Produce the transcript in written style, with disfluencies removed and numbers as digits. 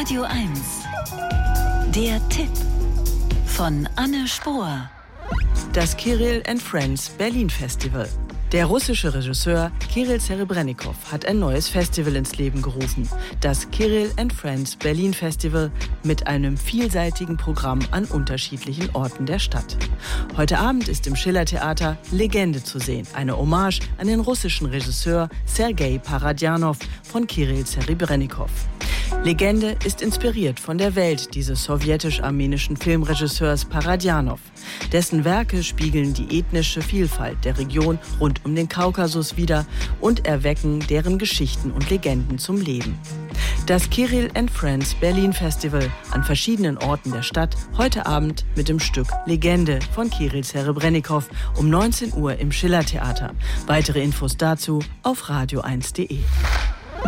Radio 1. Der Tipp von Anne Spohr. Das Kirill & Friends Berlin Festival. Der russische Regisseur Kirill Serebrennikov hat ein neues Festival ins Leben gerufen. Das Kirill & Friends Berlin Festival mit einem vielseitigen Programm an unterschiedlichen Orten der Stadt. Heute Abend ist im Schiller-Theater Legende zu sehen, eine Hommage an den russischen Regisseur Sergei Paradjanov von Kirill Serebrennikov. Legende ist inspiriert von der Welt dieses sowjetisch-armenischen Filmregisseurs Paradjanov. Dessen Werke spiegeln die ethnische Vielfalt der Region rund um den Kaukasus wider und erwecken deren Geschichten und Legenden zum Leben. Das Kirill & Friends Berlin Festival an verschiedenen Orten der Stadt, heute Abend mit dem Stück Legende von Kirill Serebrennikov um 19 Uhr im Schiller-Theater. Weitere Infos dazu auf radio1.de.